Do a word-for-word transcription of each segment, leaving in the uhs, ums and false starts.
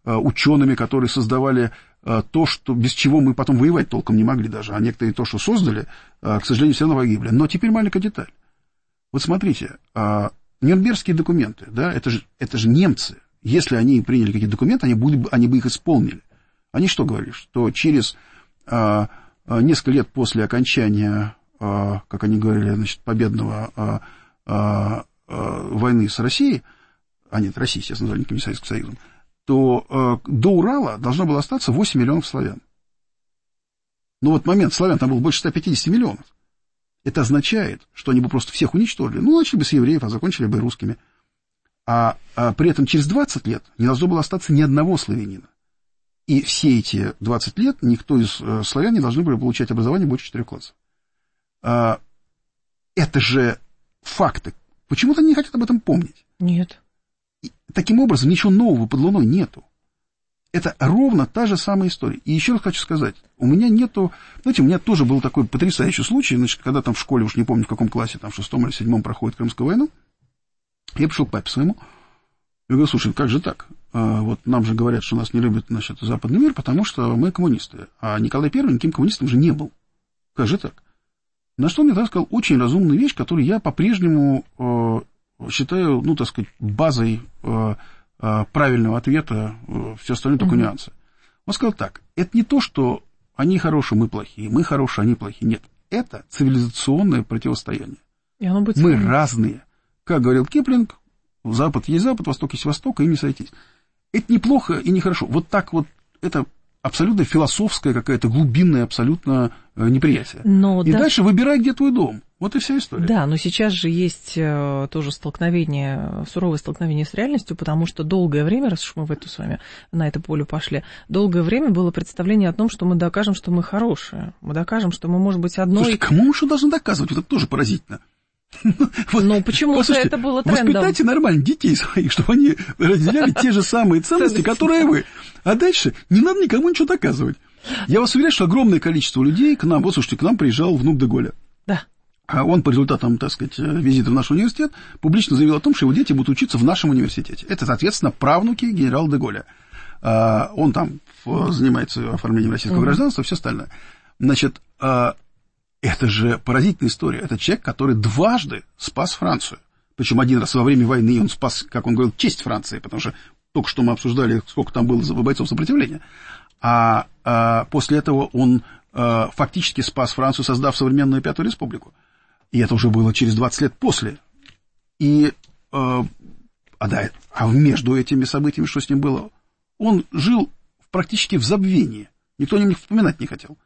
учеными, которые создавали то, что, без чего мы потом воевать толком не могли даже, а некоторые то, что создали, к сожалению, все равно погибли. Но теперь маленькая деталь. Вот смотрите, Нюрнбергские документы, да, это же, это же немцы. Если они приняли какие-то документы, они, были, они бы их исполнили. Они что говорили? Что через а, несколько лет после окончания, а, как они говорили, значит, победного а, а, а, войны с Россией, а нет, Россия, естественно, назвали не Советским Союзом, то а, до Урала должно было остаться восемь миллионов славян. Но вот момент славян там было больше ста пятидесяти миллионов. Это означает, что они бы просто всех уничтожили. Ну, начали бы с евреев, а закончили бы русскими. А, а при этом через двадцать лет не должно было остаться ни одного славянина. И все эти двадцать лет никто из э, славян не должны были получать образование больше четырех классов. А, это же факты. Почему-то они не хотят об этом помнить. Нет. И, таким образом, ничего нового под луной нету. Это ровно та же самая история. И еще раз хочу сказать, у меня нету... Знаете, у меня тоже был такой потрясающий случай, значит, когда там в школе, уж не помню в каком классе, там в шестом или седьмом проходит Крымскую войну, я пришел к папе своему, и говорю, слушай, как же так? А, вот нам же говорят, что нас не любит, значит, западный мир, потому что мы коммунисты. А Николай Первый никаким коммунистом же не был. Как же так? На что он мне тогда сказал очень разумную вещь, которую я по-прежнему э, считаю, ну, так сказать, базой э, э, правильного ответа, э, все остальное только mm-hmm. нюансы. Он сказал так, это не то, что они хорошие, мы плохие, мы хорошие, они плохие. Нет, это цивилизационное противостояние. И оно будет мы сложно. разные. Как говорил Киплинг, Запад есть Запад, Восток есть Восток, и им не сойтись. Это неплохо и нехорошо. Вот так вот, это абсолютно философское какое-то глубинное абсолютно неприятие. Но и да... дальше выбирай, где твой дом. Вот и вся история. Да, но сейчас же есть э, тоже столкновение, суровое столкновение с реальностью, потому что долгое время, раз уж мы в эту с вами на это поле пошли, долгое время было представление о том, что мы докажем, что мы хорошие. Мы докажем, что мы, может быть, одной... Слушайте, кому мы что должны доказывать? Вот это тоже поразительно. Вот, ну, почему-то это было трендом. Воспитайте нормально детей своих, чтобы они разделяли те же самые ценности, которые вы. А дальше не надо никому ничего доказывать. Я вас уверяю, что огромное количество людей к нам, вот слушайте, к нам приезжал внук де Голля. Да. А он по результатам, так сказать, визита в наш университет публично заявил о том, что его дети будут учиться в нашем университете. Это, соответственно, правнуки генерала де Голля. Он там занимается оформлением российского mm-hmm. гражданства и все остальное. Значит, это же поразительная история. Это человек, который дважды спас Францию. Причем один раз во время войны он спас, как он говорил, честь Франции, потому что только что мы обсуждали, сколько там было бойцов сопротивления. А, а после этого он а, фактически спас Францию, создав современную Пятую Республику. И это уже было через двадцать лет после. И, а, а, да, а между этими событиями, что с ним было, он жил практически в забвении. Никто о нем вспоминать не хотел.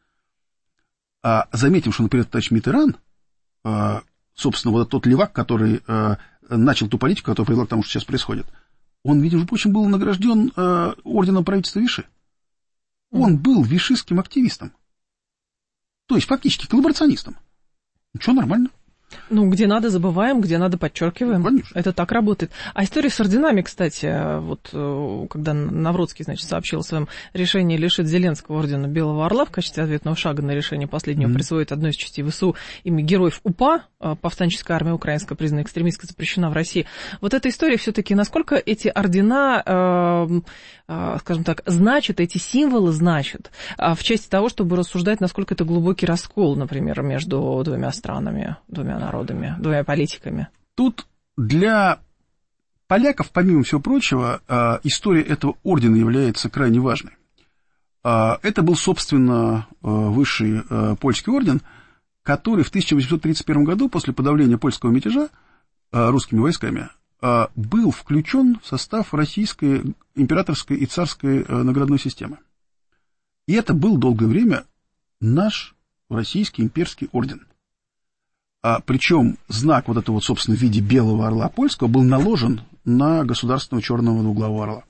А заметим, что, например, товарищ Миттеран, а, собственно, вот тот левак, который а, начал ту политику, которая привела к тому, что сейчас происходит, он, между прочим, был награжден а, орденом правительства Виши. Он mm. был вишистским активистом. То есть, фактически, коллаборационистом. Ничего, нормально. Ну, где надо, забываем, где надо, подчеркиваем. Ну, это так работает. А история с орденами, кстати, вот когда Навродский, значит, сообщил о своем решении лишить Зеленского ордена Белого Орла в качестве ответного шага на решение последнего mm-hmm. присвоить одной из частей ВСУ имя героев УПА, повстанческая армия украинская, признанная экстремистской, запрещена в России. Вот эта история все-таки, насколько эти ордена, э, э, скажем так, значат, эти символы значат, э, в части того, чтобы рассуждать, насколько это глубокий раскол, например, между двумя странами, двумя народами, двумя политиками. Тут для поляков, помимо всего прочего, история этого ордена является крайне важной. Это был, собственно, высший польский орден, который в тысяча восемьсот тридцать первом году, после подавления польского мятежа русскими войсками, был включен в состав российской императорской и царской наградной системы. И это был долгое время наш российский имперский орден. А, причем знак вот этого, вот, собственно, в виде белого орла польского был наложен на государственного черного двуглавого орла.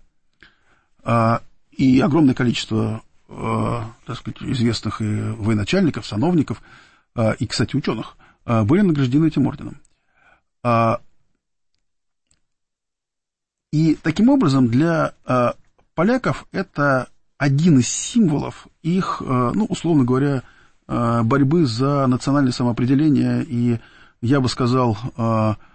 А, и огромное количество, а, так сказать, известных и военачальников, сановников, а, и, кстати, ученых, а, были награждены этим орденом. А, и таким образом для а, поляков это один из символов их, а, ну, условно говоря, борьбы за национальное самоопределение и, я бы сказал,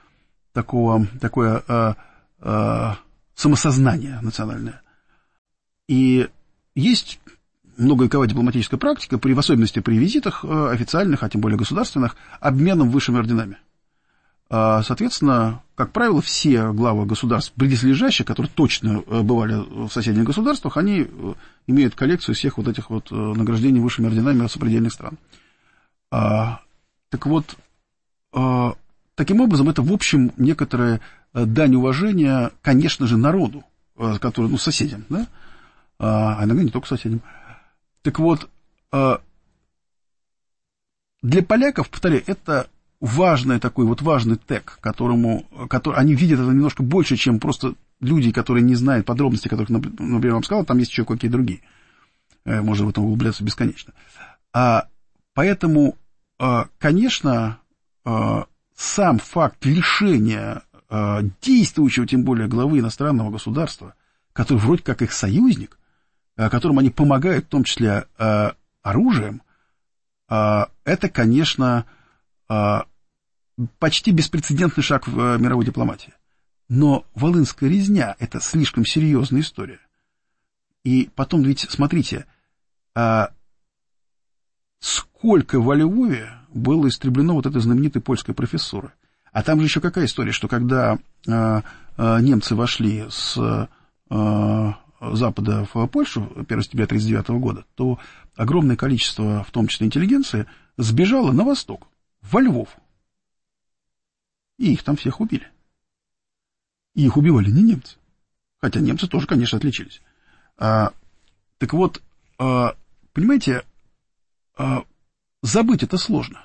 такого, такое самосознание национальное. И есть многовековая дипломатическая практика, при, в особенности при визитах официальных, а тем более государственных, обменом высшими орденами. Соответственно, как правило, все главы государств, близлежащих, которые точно бывали в соседних государствах, они имеют коллекцию всех вот этих вот награждений высшими орденами сопредельных стран. Так вот, таким образом, это, в общем, некоторая дань уважения, конечно же, народу, который, ну, соседям, да, а иногда не только соседям. Так вот, для поляков, повторяю, это важный такой вот важный тег, которому, который, они видят это немножко больше, чем просто люди, которые не знают подробностей, которых, например, я вам сказал, там есть еще какие-то другие. Можно в этом углубляться бесконечно. А, поэтому, конечно, сам факт лишения действующего, тем более, главы иностранного государства, который вроде как их союзник, которым они помогают, в том числе оружием, это, конечно, почти беспрецедентный шаг в мировой дипломатии. Но Волынская резня – это слишком серьезная история. И потом, ведь, смотрите, сколько во Львове было истреблено вот этой знаменитой польской профессуры. А там же еще какая история, что когда немцы вошли с Запада в Польшу первого сентября тысяча девятьсот тридцать девятого года, то огромное количество, в том числе интеллигенции, сбежало на восток, во Львов. И их там всех убили. И их убивали не немцы. Хотя немцы тоже, конечно, отличились. А, так вот, а, понимаете, а, забыть это сложно.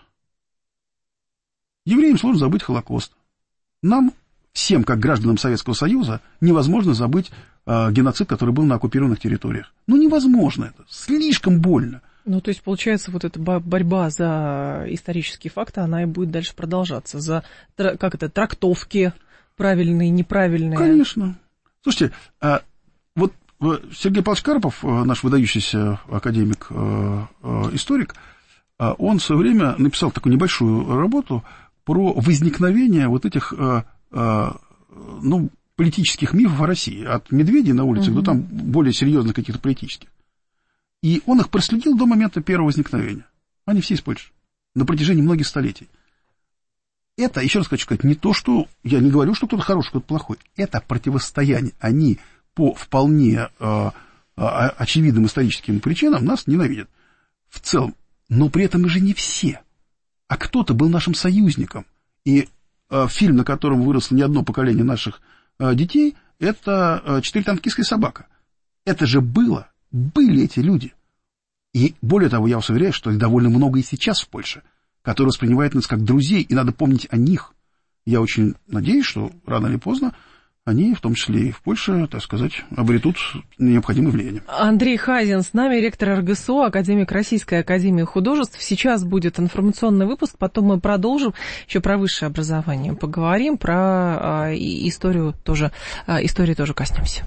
Евреям сложно забыть Холокост. Нам, всем, как гражданам Советского Союза, невозможно забыть а, геноцид, который был на оккупированных территориях. Ну, невозможно это. Слишком больно. Ну, то есть, получается, вот эта борьба за исторические факты, она и будет дальше продолжаться. За, как это, трактовки правильные, неправильные. Конечно. Слушайте, вот Сергей Павлович Карпов, наш выдающийся академик, историк, он в свое время написал такую небольшую работу про возникновение вот этих, ну, политических мифов о России. От медведей на улицах угу. до там более серьезных каких-то политических. И он их проследил до момента первого возникновения. Они все из Польши. На протяжении многих столетий. Это, еще раз хочу сказать, не то, что... Я не говорю, что кто-то хороший, кто-то плохой. Это противостояние. Они по вполне э, очевидным историческим причинам нас ненавидят. В целом. Но при этом мы же не все. А кто-то был нашим союзником. И э, фильм, на котором выросло не одно поколение наших э, детей, это э, «Четыре танкистская собака». Это же было... Были эти люди. И более того, я вас уверяю, что их довольно много и сейчас в Польше, которые воспринимают нас как друзей, и надо помнить о них. Я очень надеюсь, что рано или поздно они, в том числе и в Польше, так сказать, обретут необходимое влияние. Андрей Хазин с нами, ректор эр гэ эс о, академик Российской академии художеств. Сейчас будет информационный выпуск, потом мы продолжим, еще про высшее образование поговорим, про а, историю тоже, а, истории тоже коснемся.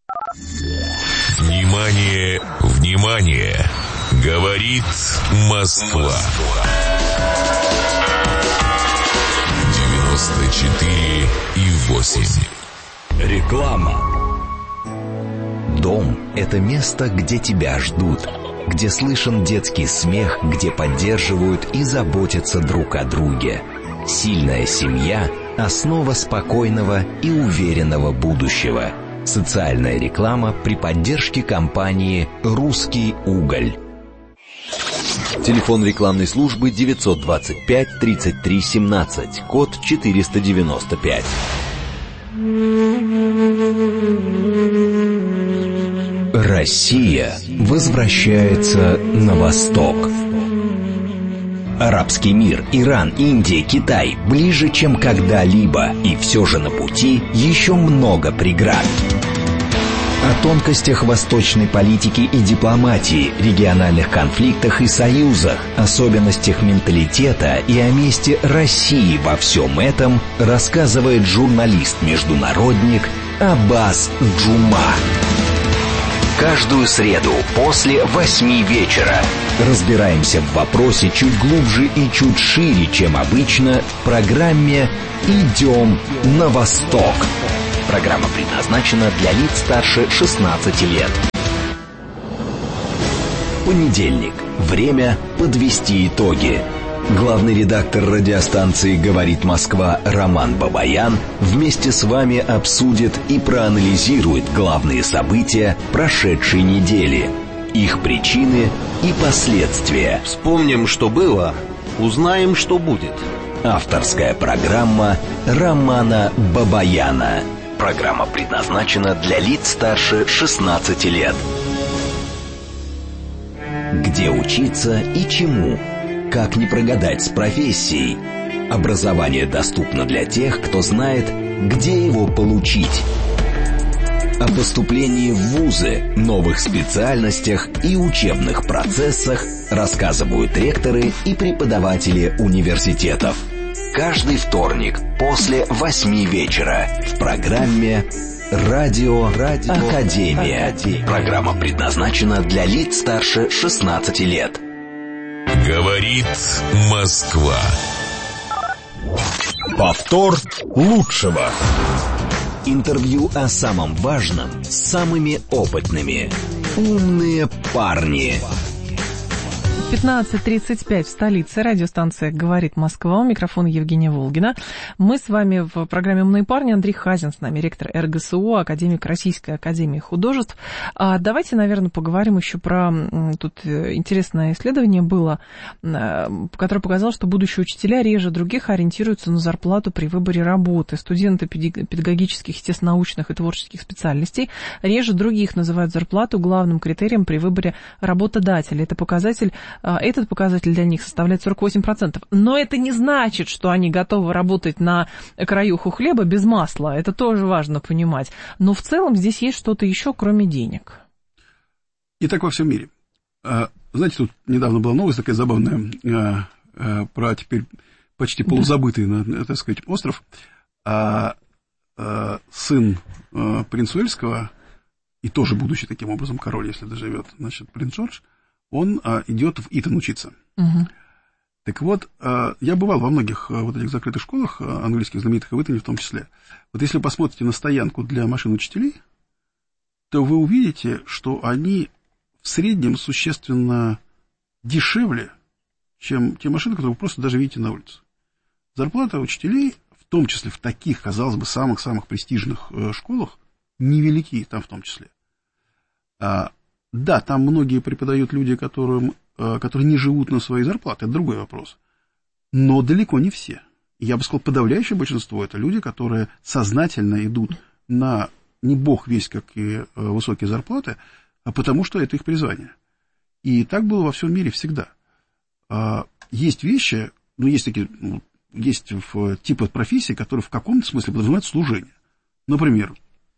Внимание, внимание! Говорит Москва. девяносто четыре и восемь. Реклама. Дом – это место, где тебя ждут, где слышен детский смех, где поддерживают и заботятся друг о друге. Сильная семья – основа спокойного и уверенного будущего. Социальная реклама при поддержке компании «Русский уголь». Телефон рекламной службы девятьсот двадцать пять тридцать три семнадцать, код четыреста девяносто пять. Россия возвращается на восток. Арабский мир, Иран, Индия, Китай ближе, чем когда-либо, и все же на пути еще много преград. О тонкостях восточной политики и дипломатии, региональных конфликтах и союзах, особенностях менталитета и о месте России во всем этом рассказывает журналист-международник Аббас Джума. Каждую среду после восьми вечера разбираемся в вопросе чуть глубже и чуть шире, чем обычно, в программе «Идем на восток». Программа предназначена для лиц старше шестнадцати лет. Понедельник. Время подвести итоги. Главный редактор радиостанции «Говорит Москва» Роман Бабаян вместе с вами обсудит и проанализирует главные события прошедшей недели, их причины и последствия. Вспомним, что было, узнаем, что будет. Авторская программа Романа Бабаяна. Программа предназначена для лиц старше шестнадцати лет. Где учиться и чему? Как не прогадать с профессией? Образование доступно для тех, кто знает, где его получить. О поступлении в вузы, новых специальностях и учебных процессах рассказывают ректоры и преподаватели университетов. Каждый вторник после восьми вечера в программе «Радио, Радио Академия». Академия. Программа предназначена для лиц старше шестнадцати лет. Говорит Москва. Повтор лучшего. Интервью о самом важном с самыми опытными. Умные парни. пятнадцать тридцать пять в столице. Радиостанция «Говорит Москва». У микрофона Евгения Волгина. Мы с вами в программе «Умные парни». Андрей Хазин с нами, ректор эр гэ эс о, академик Российской академии художеств. А давайте, наверное, поговорим еще про... Тут интересное исследование было, которое показало, что будущие учителя реже других ориентируются на зарплату при выборе работы. Студенты педагогических, естественно-научных и творческих специальностей реже других называют зарплату главным критерием при выборе работодателя. Это показатель... Этот показатель для них составляет сорок восемь процентов. Но это не значит, что они готовы работать на краюху хлеба без масла. Это тоже важно понимать. Но в целом здесь есть что-то еще, кроме денег. И так во всем мире. Знаете, тут недавно была новость такая забавная про теперь почти полузабытый, так сказать, остров. Сын принца Уэльского, и тоже будущий таким образом король, если доживет, значит, принц Джордж, он а, идет в Итон учиться. Uh-huh. Так вот, а, я бывал во многих а, вот этих закрытых школах, а, английских, знаменитых, и в Итоне в том числе. Вот если вы посмотрите на стоянку для машин учителей, то вы увидите, что они в среднем существенно дешевле, чем те машины, которые вы просто даже видите на улице. Зарплата учителей, в том числе в таких, казалось бы, самых-самых престижных э, школах, невелики там в том числе. А, Да, там многие преподают люди, которым, которые не живут на свои зарплаты, это другой вопрос. Но далеко не все. Я бы сказал, подавляющее большинство это люди, которые сознательно идут на, не бог весть какие высокие зарплаты, а потому что это их призвание. И так было во всем мире всегда. Есть вещи, ну, есть такие, ну, есть типы профессий, которые в каком-то смысле подразумевают служение. Например,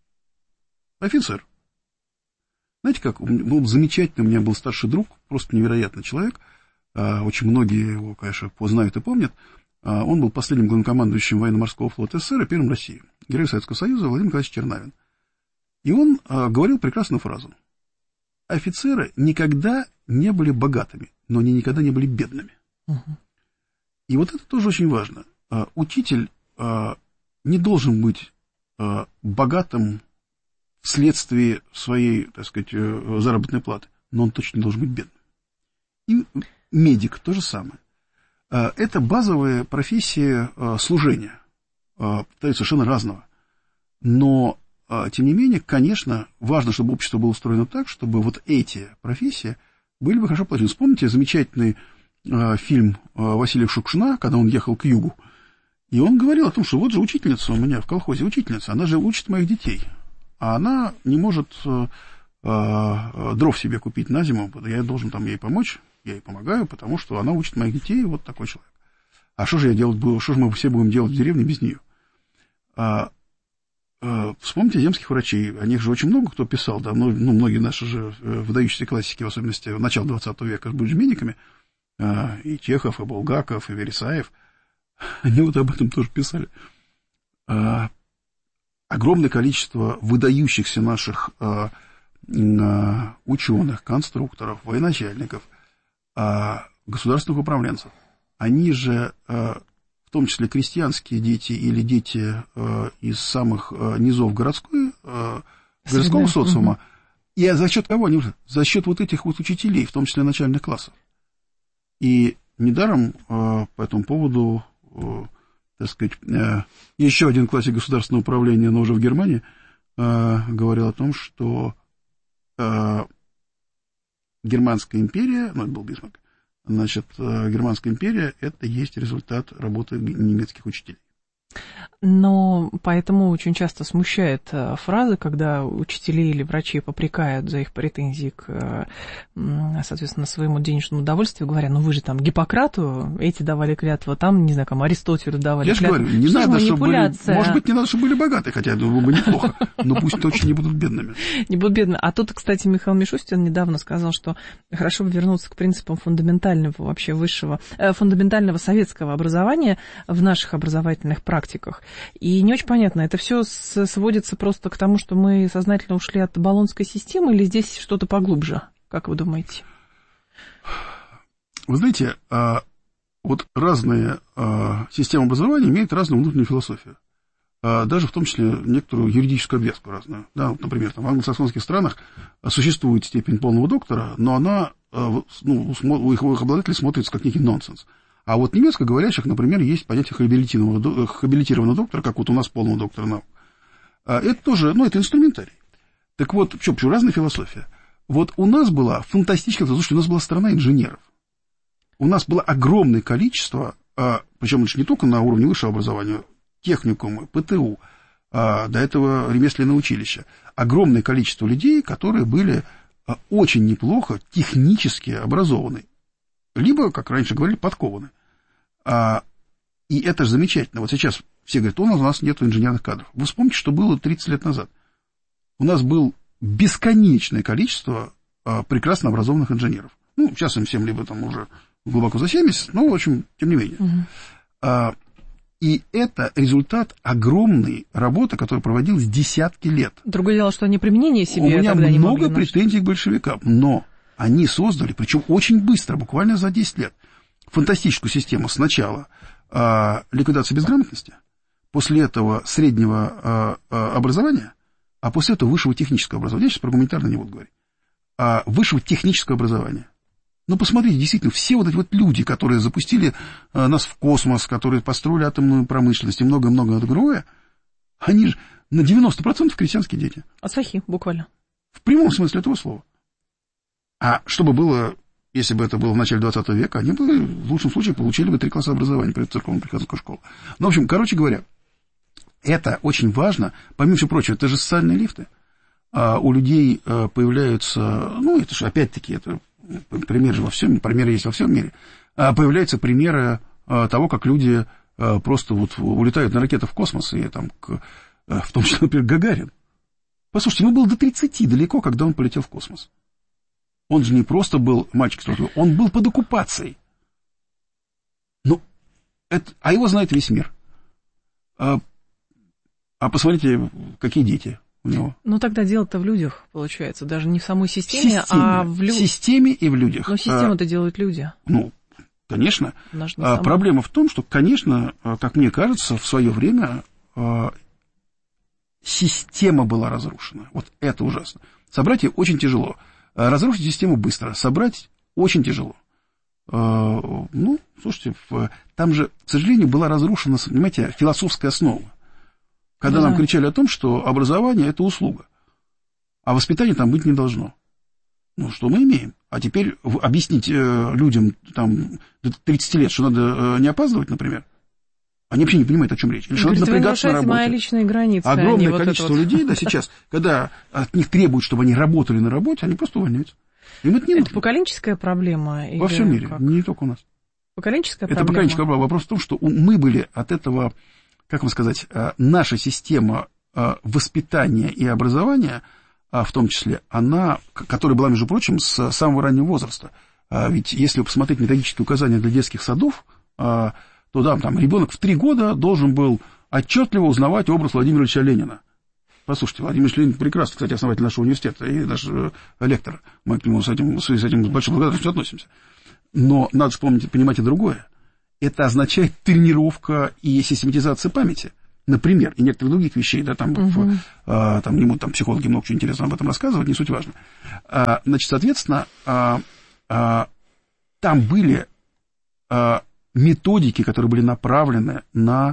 офицер. Знаете, как был замечательный, у меня был старший друг, просто невероятный человек, очень многие его, конечно, знают и помнят. Он был последним главнокомандующим военно-морского флота СССР и первым России, герой Советского Союза Владимир Николаевич Чернавин. И он говорил прекрасную фразу: офицеры никогда не были богатыми, но они никогда не были бедными. Uh-huh. И вот это тоже очень важно. Учитель не должен быть богатым вследствие своей, так сказать, заработной платы, но он точно не должен быть бедным. И медик то же самое. Это базовые профессии служения, совершенно разного. Но, тем не менее, конечно, важно, чтобы общество было устроено так, чтобы вот эти профессии были бы хорошо плачены. Вспомните замечательный фильм Василия Шукшина, когда он ехал к югу, и он говорил о том, что вот же учительница у меня в колхозе, учительница, она же учит моих детей. А она не может э, э, дров себе купить на зиму, я должен там ей помочь, я ей помогаю, потому что она учит моих детей, вот такой человек. А что же я делать буду, что же мы все будем делать в деревне без нее? А, а, вспомните земских врачей, о них же очень много кто писал, да, ну, ну многие наши же выдающиеся классики, в особенности в начале двадцатого века, были же медиками, а, и Чехов, и Булгаков, и Вересаев, они вот об этом тоже писали. А, огромное количество выдающихся наших э, э, ученых, конструкторов, военачальников, э, государственных управленцев, они же, э, в том числе крестьянские дети или дети э, из самых э, низов городской, э, городского социума, И за счет кого они? За счет вот этих вот учителей, в том числе начальных классов. И недаром э, по этому поводу, э, так сказать, э, еще один классик государственного управления, но уже в Германии, э, говорил о том, что э, Германская империя, ну, это был Бисмарк, значит, э, Германская империя – это есть результат работы немецких учителей. Но поэтому очень часто смущает фраза, когда учителей или врачи попрекают за их претензии к, соответственно, своему денежному удовольствию, говоря, ну вы же там Гиппократу эти давали клятву, там, не знаю, кому Аристотелю давали Я клятву. Я же говорю, не Что надо, чтобы были, может быть, не надо, чтобы были богатые, хотя это было бы неплохо, но пусть точно не будут бедными. Не будут бедными. А тут, кстати, Михаил Мишустин недавно сказал, что хорошо бы вернуться к принципам фундаментального вообще высшего, фундаментального советского образования в наших образовательных практиках. И не очень понятно, это все сводится просто к тому, что мы сознательно ушли от болонской системы, или здесь что-то поглубже? Как вы думаете? Вы знаете, вот разные системы образования имеют разную внутреннюю философию. Даже в том числе некоторую юридическую обвязку разную. Да, вот, например, там, в англосаксонских странах существует степень полного доктора, но она, ну, у их обладателей смотрится как некий нонсенс. А вот немецкоговорящих, например, есть понятие хабилитированного, хабилитированного доктора, как вот у нас полного доктора наук. Это тоже, ну, это инструментарий. Так вот, что, почему разная философия? Вот у нас была фантастическая, потому что у нас была страна инженеров. У нас было огромное количество, причем не только на уровне высшего образования, техникумы, ПТУ, до этого ремесленное училище, огромное количество людей, которые были очень неплохо технически образованы. Либо, как раньше говорили, подкованы. А, и это же замечательно. Вот сейчас все говорят, у нас, у нас нет инженерных кадров. Вы вспомните, что было тридцать лет назад. У нас было бесконечное количество а, прекрасно образованных инженеров. Ну, сейчас им всем либо там уже глубоко за семьдесят, но, в общем, тем не менее. Uh-huh. А, и это результат огромной работы, которая проводилась десятки лет. Другое дело, что они применение себе У меня тогда много претензий к большевикам, но они создали, причем очень быстро, буквально за десять лет, фантастическую систему. Сначала э, ликвидация безграмотности, после этого среднего э, образования, а после этого высшего технического образования. Я сейчас про гуманитарное не буду говорить. А высшего технического образования. Ну, посмотрите, действительно, все вот эти вот люди, которые запустили э, нас в космос, которые построили атомную промышленность и много-много другое, они же на девяносто процентов крестьянские дети. Асахи, буквально. В прямом смысле этого слова. А что бы было, если бы это было в начале двадцатого века, они бы в лучшем случае получили бы три класса образования при церковно-приходской школе. Ну, в общем, короче говоря, это очень важно. Помимо всего прочего, это же социальные лифты. А у людей появляются, ну, это же опять-таки, это пример же во всем, примеры есть во всем мире. А появляются примеры того, как люди просто вот улетают на ракетах в космос, и там, в том числе, например, Гагарин. Послушайте, ему было до тридцати далеко, когда он полетел в космос. Он же не просто был мальчик, он был под оккупацией. Ну, это, а его знает весь мир. А, а посмотрите, какие дети у него. Ну, тогда дело-то в людях, получается, даже не в самой системе, системе а в людях. В системе и в людях. Но систему-то а, делают люди. Ну, конечно. А, проблема в том, что, конечно, как мне кажется, в свое время а, система была разрушена. Вот это ужасно. Собрать ее очень тяжело. Разрушить систему быстро, собрать очень тяжело. Ну, слушайте, там же, к сожалению, была разрушена, понимаете, философская основа. Когда да. нам кричали о том, что образование – это услуга, а воспитания там быть не должно. Ну, что мы имеем? А теперь объяснить людям там, до тридцати лет, что надо не опаздывать, например, они вообще не понимают, о чем речь. Или что надо напрягаться на работе. Мои личные границы. Огромное вот количество вот. людей, да, сейчас, когда от них требуют, чтобы они работали на работе, они просто увольняются. Им это не это нужно. поколенческая проблема? Во всем мире, как? не только у нас. Поколенческая это проблема? Это поколенческая проблема. Вопрос в том, что мы были от этого, как вам сказать, наша система воспитания и образования, в том числе, она, которая была, между прочим, с самого раннего возраста. Ведь если посмотреть методические указания для детских садов, то да, там ребенок в три года должен был отчетливо узнавать образ Владимира Ильича Ленина. Послушайте, Владимир Ильич Ленин прекрасный, кстати, основатель нашего университета и наш э, лектор. Мы к нему с этим, с этим с большой благодарностью относимся. Но надо же помнить, понимать и другое. Это означает тренировка и систематизация памяти. например, и некоторых других вещей, да, там, угу. в, а, там, ему там психологи много чего интересного об этом рассказывают, не суть важно. А, значит, соответственно, а, а, там были а, методики, которые были направлены на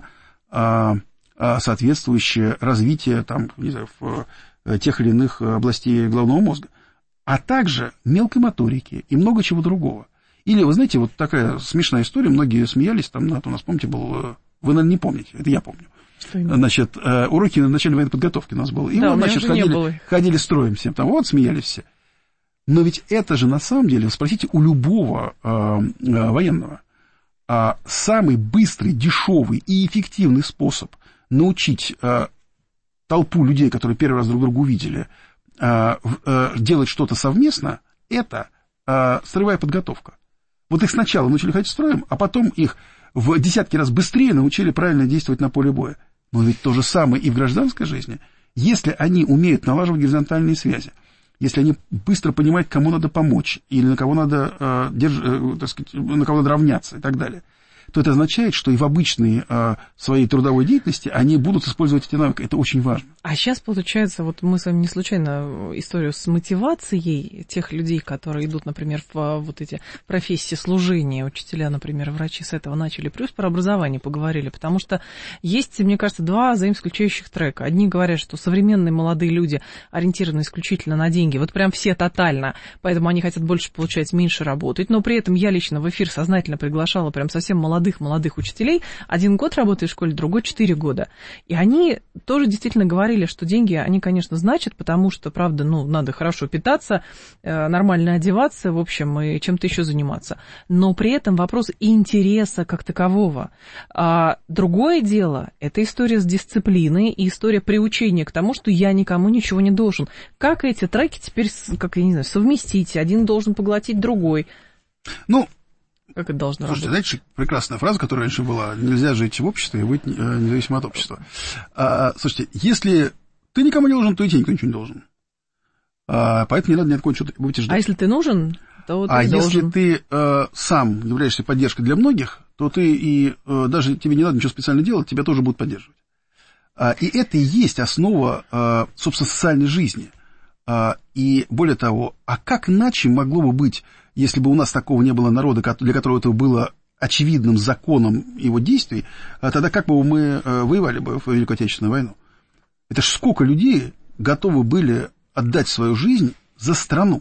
а, а, соответствующее развитие, там, не знаю, в, в тех или иных областей головного мозга, а также мелкой моторики и много чего другого. Или, вы знаете, вот такая смешная история, многие смеялись, там, у нас, помните, был, вы, наверное, не помните, это я помню. Значит, уроки начальной военной подготовки у нас было. И да, вот, значит, ходили, ходили строем всем, там, вот, смеялись все. Но ведь это же, на самом деле, спросите у любого э, э, военного, э, самый быстрый, дешевый и эффективный способ научить э, толпу людей, которые первый раз друг друга увидели, э, э, делать что-то совместно, это э, строевая подготовка. Вот их сначала научили ходить строем, а потом их в десятки раз быстрее научили правильно действовать на поле боя. Но ведь то же самое и в гражданской жизни. Если они умеют налаживать горизонтальные связи, если они быстро понимают, кому надо помочь, или на кого надо, э, держ, э, так сказать, на кого надо равняться и так далее, то это означает, что и в обычной э, своей трудовой деятельности они будут использовать эти навыки. Это очень важно. А сейчас, получается, вот мы с вами не случайно историю с мотивацией тех людей, которые идут, например, в вот эти профессии служения, учителя, например, врачи, с этого начали, плюс про образование поговорили, потому что есть, мне кажется, два взаимоисключающих трека. Одни говорят, что современные молодые люди ориентированы исключительно на деньги, вот прям все тотально, поэтому они хотят больше получать, меньше работать, но при этом я лично в эфир сознательно приглашала прям совсем молодых-молодых учителей, один год работает в школе, другой четыре года, и они тоже действительно говорили, что деньги, они, конечно, значат, потому что, правда, ну, надо хорошо питаться, нормально одеваться, в общем, и чем-то еще заниматься. Но при этом вопрос интереса как такового. А другое дело, это история с дисциплиной и история приучения к тому, что я никому ничего не должен. Как эти треки теперь, как я не знаю, совместить? Один должен поглотить другой. Ну, как это должно слушайте, работать? знаете, прекрасная фраза, которая раньше была: нельзя жить в обществе и быть независимо от общества. А, слушайте, если ты никому не должен, то и тебе никто ничего не должен. А, поэтому не надо ни от кого ничего будете ждать. А если ты нужен, то ты а должен. если ты а, сам являешься поддержкой для многих, то ты и а, даже тебе не надо ничего специально делать, тебя тоже будут поддерживать. А, и это и есть основа, а, собственно, социальной жизни. А, и более того, а как иначе могло бы быть, если бы у нас такого не было народа, для которого это было очевидным законом его действий, тогда как бы мы воевали бы в Великую Отечественную войну? Это ж сколько людей готовы были отдать свою жизнь за страну.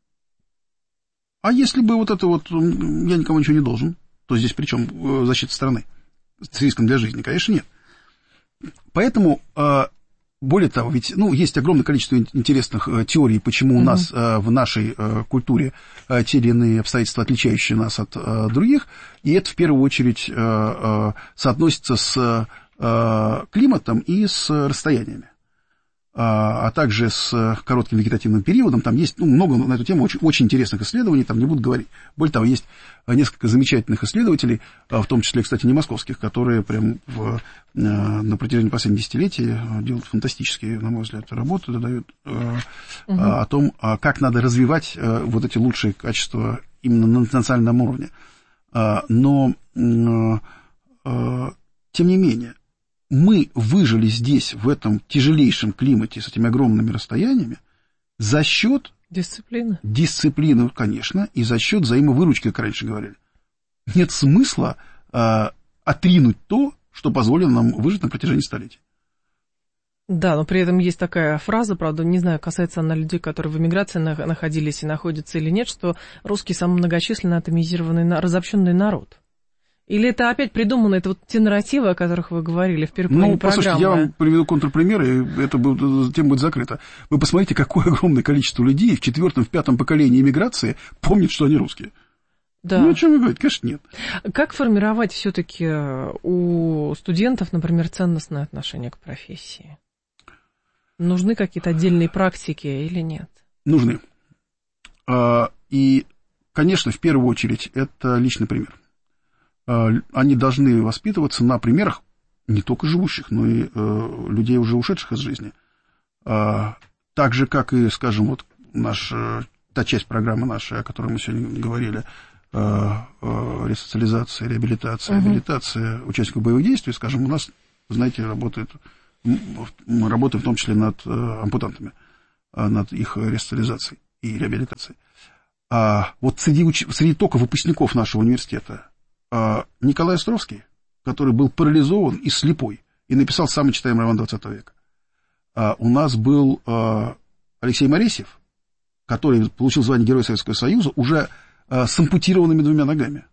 А если бы вот это вот «я никому ничего не должен», то здесь при чем защита страны с риском для жизни? Конечно, нет. Поэтому... Более того, ведь ну, есть огромное количество интересных э, теорий, почему у uh-huh. нас э, в нашей э, культуре э, те или иные обстоятельства, отличающие нас от э, других, и это в первую очередь э, э, соотносится с э, климатом и с расстояниями, а, а также с коротким вегетативным периодом. Там есть ну, много на эту тему очень, очень интересных исследований, там не буду говорить. Более того, есть несколько замечательных исследователей, в том числе, кстати, не московских, которые прям в, на протяжении последних десятилетий делают фантастические, на мой взгляд, работы, дают uh-huh. о том, как надо развивать вот эти лучшие качества именно на национальном уровне. Но, тем не менее, мы выжили здесь, в этом тяжелейшем климате, с этими огромными расстояниями, за счет дисциплины. Дисциплины, конечно, и за счет взаимовыручки, как раньше говорили. Нет смысла э, отринуть то, что позволило нам выжить на протяжении столетий. Да, но при этом есть такая фраза, правда, не знаю, касается она людей, которые в эмиграции находились и находятся или нет, что русский самый многочисленный, атомизированный, разобщенный народ. Или это опять придумано, это вот те нарративы, о которых вы говорили в первой половине программы? Ну, послушайте, я вам приведу контрпример, и это будет, тема будет закрыта. Вы посмотрите, какое огромное количество людей в четвертом, в пятом поколении иммиграции помнит, что они русские. Да. Ну, о чем вы говорите? Конечно, нет. Как формировать все-таки у студентов, например, ценностное отношение к профессии? Нужны какие-то отдельные практики или нет? Нужны. И, конечно, в первую очередь, это личный пример. Они должны воспитываться на примерах не только живущих, но и э, людей, уже ушедших из жизни. А, так же, как и, скажем, вот наш, та часть программы нашей, о которой мы сегодня говорили, э, э, ресоциализация, реабилитация, uh-huh. реабилитация участников боевых действий, скажем, у нас вы знаете, работает, мы работаем в том числе над ампутантами, над их ресоциализацией и реабилитацией. А вот среди, уч... среди только выпускников нашего университета Николай Островский, который был парализован и слепой, и написал самый читаемый роман двадцатого века. У нас был Алексей Моресьев, который получил звание Героя Советского Союза уже с ампутированными двумя ногами.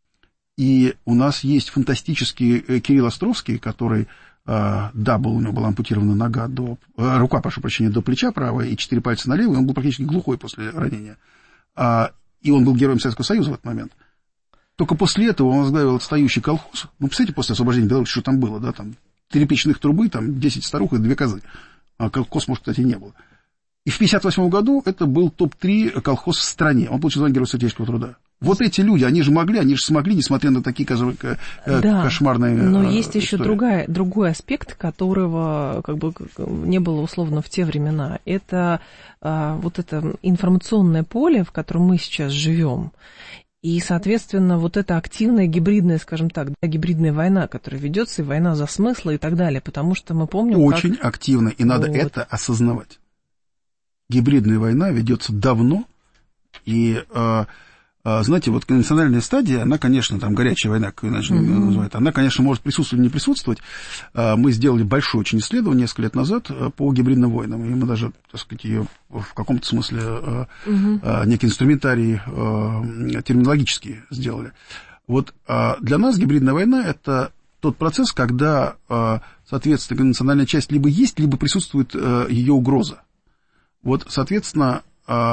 И у нас есть фантастический Кирилл Островский, который, да, был, у него была ампутирована нога до, рука, прошу прощения, до плеча правая и четыре пальца на левый, он был практически глухой после ранения. И он был героем Советского Союза в этот момент. Только после этого он возглавил отстающий колхоз. Ну, представляете, после освобождения Беларуси, что там было, да, там три печных трубы, там десять старух и две козы. А колхоз, может, кстати, не было. И в пятьдесят восьмом году это был топ три колхоз в стране. Он получил звание Героя Советского труда. Вот эти люди, они же могли, они же смогли, несмотря на такие да, кошмарные но истории. Есть еще другая, другой аспект, которого как бы не было условно в те времена. Это а, вот это информационное поле, в котором мы сейчас живем. И, соответственно, вот эта активная гибридная, скажем так, да, гибридная война, которая ведется, и война за смыслы и так далее. Потому что мы помним, Очень как... активно, и надо вот. это осознавать. Гибридная война ведется давно, и... Знаете, вот конвенциональная стадия, она, конечно, там горячая война, как иначе mm-hmm. называют, она, конечно, может присутствовать или не присутствовать. Мы сделали большое очень исследование несколько лет назад по гибридным войнам, и мы даже, так сказать, ее в каком-то смысле mm-hmm. некий инструментарий терминологический сделали. Вот для нас гибридная война – это тот процесс, когда, соответственно, конвенциональная часть либо есть, либо присутствует ее угроза. Вот, соответственно,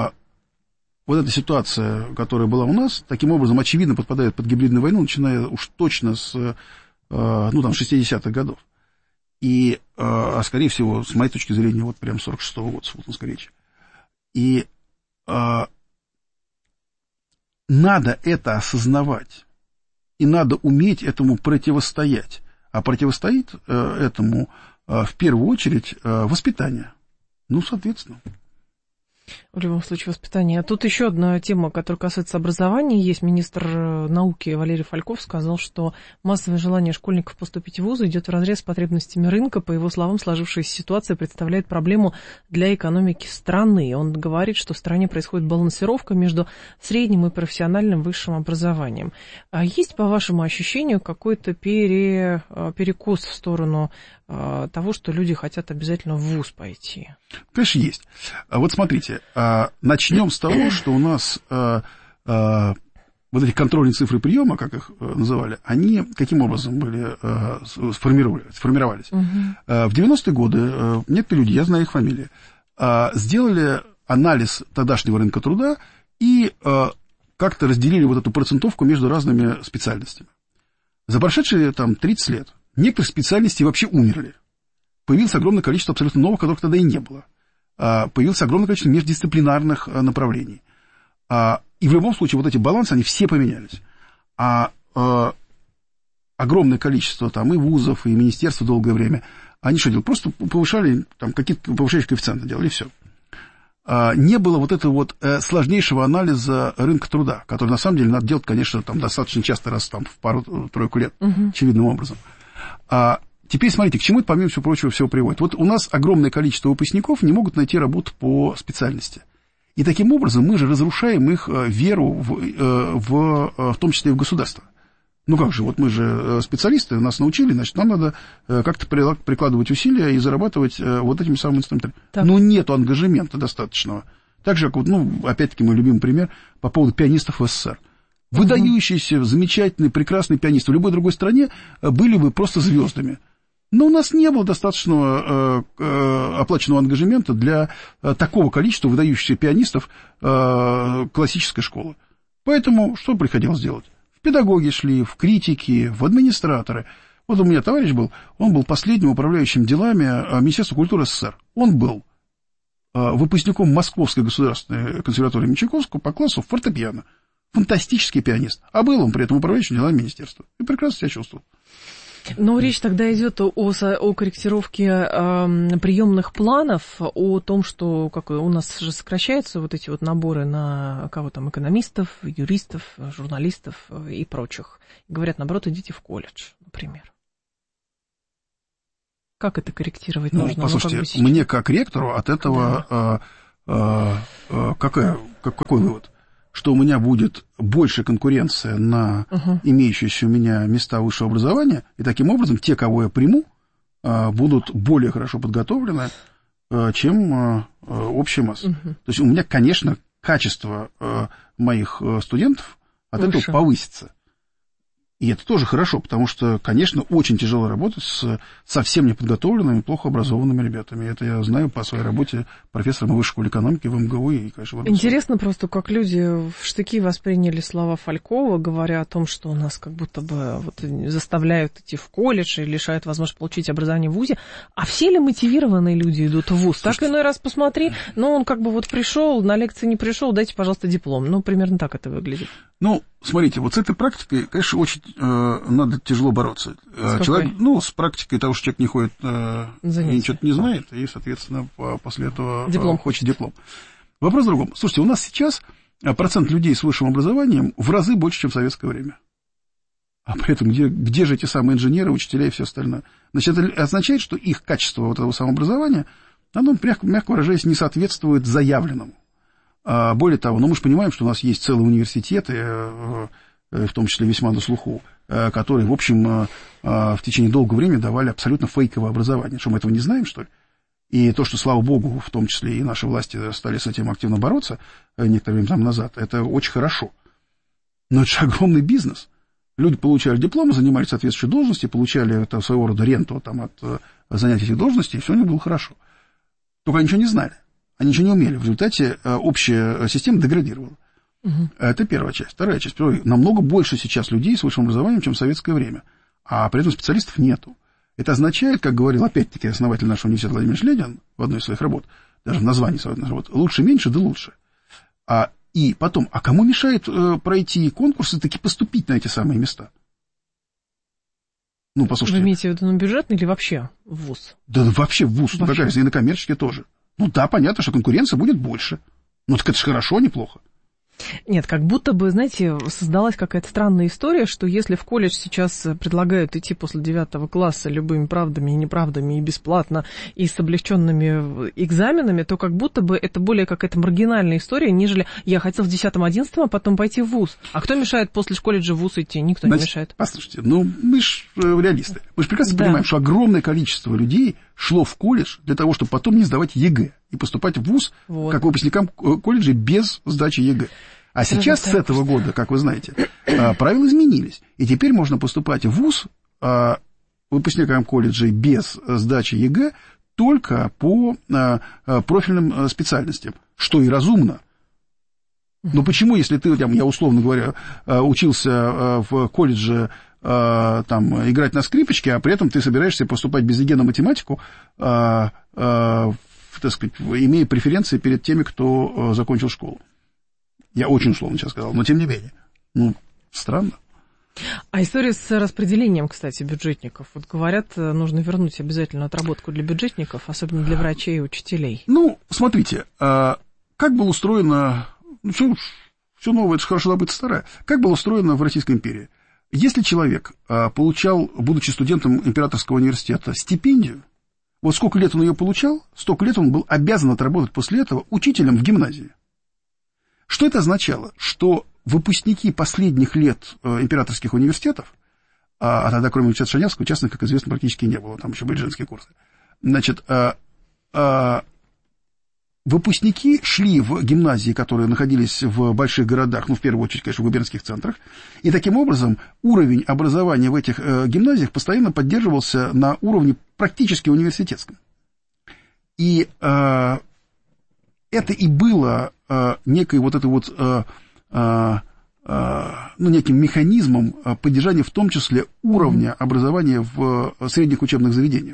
вот эта ситуация, которая была у нас, таким образом, очевидно, подпадает под гибридную войну, начиная уж точно с, ну, там, шестидесятых годов. И, а скорее всего, с моей точки зрения, вот прям сорок шестого года, с Фултонской речи. И а, надо это осознавать, и надо уметь этому противостоять. А противостоит а, этому, а, в первую очередь, а, воспитание. Ну, соответственно. В любом случае, воспитание. А тут еще одна тема, которая касается образования. Есть министр науки Валерий Фальков сказал, что массовое желание школьников поступить в вузы идет вразрез с потребностями рынка. По его словам, сложившаяся ситуация представляет проблему для экономики страны. Он говорит, что в стране происходит балансировка между средним и профессиональным высшим образованием. А есть, по вашему ощущению, какой-то пере, перекос в сторону того, что люди хотят обязательно в вуз пойти? Конечно, есть. Вот смотрите, начнем с того, что у нас вот эти контрольные цифры приема, как их называли, они каким образом были сформировались? сформировались? Угу. В девяностые годы некоторые люди, я знаю их фамилии, сделали анализ тогдашнего рынка труда и как-то разделили вот эту процентовку между разными специальностями. За прошедшие там тридцать лет некоторые специальности вообще умерли. Появилось огромное количество абсолютно новых, которых тогда и не было. Появилось огромное количество междисциплинарных направлений. И в любом случае вот эти балансы, они все поменялись. А огромное количество там и вузов, и министерств долгое время, они что делали? Просто повышали, там, какие-то повышающие коэффициенты делали, и все. Не было вот этого вот сложнейшего анализа рынка труда, который на самом деле надо делать, конечно, там, достаточно часто, раз там, в пару-тройку лет, uh-huh. очевидным образом. А теперь смотрите, к чему это, помимо всего прочего, всего приводит. Вот у нас огромное количество выпускников не могут найти работу по специальности. И таким образом мы же разрушаем их веру, в, в, в том числе и в государство. Ну как же, вот мы же специалисты, нас научили, значит, нам надо как-то прикладывать усилия и зарабатывать вот этими самыми инструментами. Так. Но нету ангажемента достаточного. Так же, как, вот, ну, опять-таки, мой любимый пример по поводу пианистов в СССР. Выдающиеся, замечательные, прекрасные пианисты в любой другой стране были бы просто звездами. Но у нас не было достаточного э, э, оплаченного ангажемента для э, такого количества выдающихся пианистов э, классической школы. Поэтому что приходилось делать? В педагоги шли, в критики, в администраторы. Вот у меня товарищ был, он был последним управляющим делами Министерства культуры СССР. Он был э, выпускником Московской государственной консерватории имени Чайковского по классу фортепиано. Фантастический пианист. А был он при этом управляющим делами министерства. И прекрасно себя чувствовал. Но речь тогда идет о, о корректировке э, приемных планов, о том, что как, у нас же сокращаются вот эти вот наборы на кого там, экономистов, юристов, журналистов и прочих. И говорят, наоборот, идите в колледж, например. Как это корректировать ну, нужно? Послушайте, ну, как бы мне как ректору от этого да. а, а, а, какая, как, какой вывод? Что у меня будет больше конкуренция на uh-huh. имеющиеся у меня места высшего образования, и таким образом те, кого я приму, а, будут более хорошо подготовлены, а, чем а, общая масса. Uh-huh. То есть у меня, конечно, качество а, моих а, студентов от Выше. этого повысится. И это тоже хорошо, потому что, конечно, очень тяжело работать с совсем неподготовленными, плохо образованными ребятами. Это я знаю по своей работе профессором высшей школы экономики в МГУ. И, конечно, в Интересно просто, как люди в штыки восприняли слова Фалькова, говоря о том, что у нас как будто бы вот заставляют идти в колледж и лишают возможности получить образование в ВУЗе. А все ли мотивированные люди идут в ВУЗ? Слушайте, так иной раз посмотри, ну, он как бы вот пришел, на лекции не пришел, дайте, пожалуйста, диплом. Ну, примерно так это выглядит. Ну, смотрите, вот с этой практикой, конечно, очень э, надо тяжело бороться. С человек, ну, с практикой того, что человек не ходит э, и ничего не знает, и, соответственно, после этого диплом. Э, хочет диплом. Вопрос в другом. Слушайте, у нас сейчас процент людей с высшим образованием в разы больше, чем в советское время. А при этом где, где же эти самые инженеры, учителя и все остальное? Значит, это означает, что их качество вот этого самообразования, оно, мягко, мягко выражаясь, не соответствует заявленному. Более того, ну, мы же понимаем, что у нас есть целые университеты, в том числе весьма на слуху, которые, в общем, в течение долгого времени давали абсолютно фейковое образование. Что, мы этого не знаем, что ли? И то, что, слава богу, в том числе и наши власти стали с этим активно бороться некоторое время назад, это очень хорошо. Но это же огромный бизнес. Люди получали дипломы, занимали соответствующие должности, получали это, своего рода ренту там, от занятий этих должностей, и все у них было хорошо. Только они ничего не знали. Они ничего не умели. В результате общая система деградировала. Угу. Это первая часть. Вторая часть. Намного больше сейчас людей с высшим образованием, чем в советское время. А при этом специалистов нету. Это означает, как говорил опять-таки основатель нашего университета Владимир Ленин в одной из своих работ, даже в названии своих работ, лучше меньше, да лучше. А, и потом, а кому мешает э, пройти конкурсы и таки поступить на эти самые места? Ну, послушайте. Вы имеете в виду на бюджетный или вообще в ВУЗ? Да вообще в ВУЗ. Вообще. Ну, и на коммерческий тоже. Ну да, понятно, что конкуренция будет больше. Ну так это же хорошо, а не плохо. Нет, как будто бы, знаете, создалась какая-то странная история, что если в колледж сейчас предлагают идти после девятого класса любыми правдами и неправдами и бесплатно, и с облегченными экзаменами, то как будто бы это более какая-то маргинальная история, нежели я хотел в десятом-одиннадцатом, а потом пойти в ВУЗ. А кто мешает после колледжа в ВУЗ идти? Никто Значит, не мешает. Послушайте, ну мы же реалисты. Мы же прекрасно да. понимаем, что огромное количество людей шло в колледж для того, чтобы потом не сдавать ЕГЭ и поступать в ВУЗ вот. как выпускникам колледжа без сдачи ЕГЭ. А сейчас с этого года, как вы знаете, правила изменились. И теперь можно поступать в ВУЗ выпускникам колледжей без сдачи ЕГЭ только по профильным специальностям, что и разумно. Но почему, если ты, я условно говоря, учился в колледже там, играть на скрипочке, а при этом ты собираешься поступать без ЕГЭ на математику, так сказать, имея преференции перед теми, кто закончил школу? Я очень условно сейчас сказал, но тем не менее. Ну, странно. А история с распределением, кстати, бюджетников. Вот говорят, нужно вернуть обязательно отработку для бюджетников, особенно для врачей и учителей. Ну, смотрите, как было устроено... Все, все новое, это же хорошо забыть старое. Как было устроено в Российской империи? Если человек получал, будучи студентом Императорского университета, стипендию, вот сколько лет он ее получал, столько лет он был обязан отработать после этого учителем в гимназии. Что это означало? Что выпускники последних лет императорских университетов, а тогда, кроме университета Шаневского, частных, как известно, практически не было, там еще были женские курсы, значит, выпускники шли в гимназии, которые находились в больших городах, ну, в первую очередь, конечно, в губернских центрах, и таким образом уровень образования в этих гимназиях постоянно поддерживался на уровне практически университетском. И это и было некой вот этой вот, ну, неким механизмом поддержания в том числе уровня образования в средних учебных заведениях.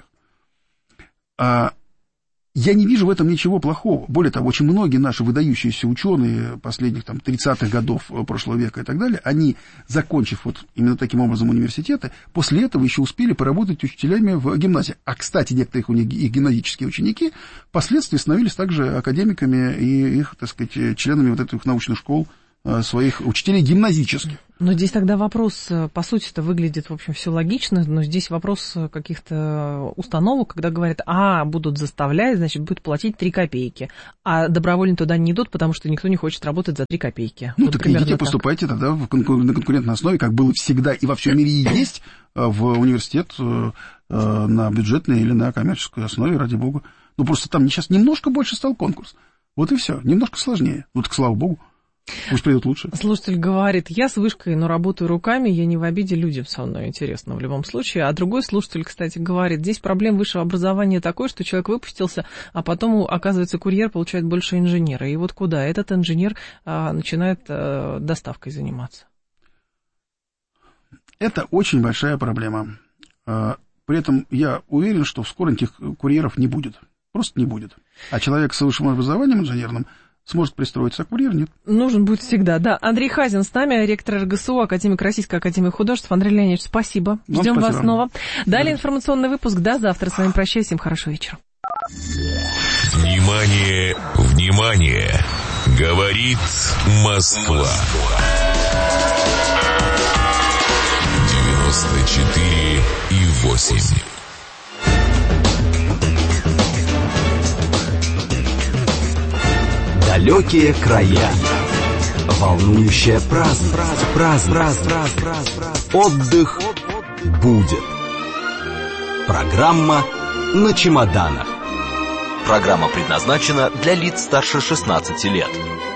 Я не вижу в этом ничего плохого. Более того, очень многие наши выдающиеся ученые последних там, тридцатых годов прошлого века и так далее, они, закончив вот именно таким образом университеты, после этого еще успели поработать учителями в гимназии. А, кстати, некоторые их гимназические ученики впоследствии становились также академиками и их, так сказать, членами вот этих научных школ своих учителей гимназических. Но здесь тогда вопрос, по сути, это выглядит, в общем, все логично, но здесь вопрос каких-то установок, когда говорят, а, будут заставлять, значит, будут платить три копейки, а добровольно туда не идут, потому что никто не хочет работать за три копейки. Ну, вот так идите, так. Поступайте тогда в конкур- на конкурентной основе, как было всегда и во всем мире и есть, в университет на бюджетной или на коммерческой основе, ради бога. Ну, просто там сейчас немножко больше стал конкурс. Вот и все, немножко сложнее. Вот, слава богу. Пусть придут лучше. Слушатель говорит, я с вышкой, но работаю руками, я не в обиде, людям со мной интересно в любом случае. А другой слушатель, кстати, говорит, здесь проблема высшего образования такой, что человек выпустился, а потом, оказывается, курьер получает больше инженера. И вот куда? Этот инженер а, начинает а, доставкой заниматься. Это очень большая проблема. При этом я уверен, что вскоре этих курьеров не будет. Просто не будет. А человек с высшим образованием инженерным сможет пристроиться, а курьер нет. Нужен будет всегда, да. Андрей Хазин с нами, ректор эр гэ эс у, академик Российской академии художеств. Андрей Леонидович, спасибо. Вам Ждем спасибо. Вас снова. Далее информационный выпуск. До завтра. С вами прощаюсь. Всем хорошего вечера. Внимание, внимание. Говорит Москва. девяносто четыре и восемь. Далекие края, волнующая праздность, праздность, отдых будет. Программа на чемоданах. Программа предназначена для лиц старше шестнадцати лет.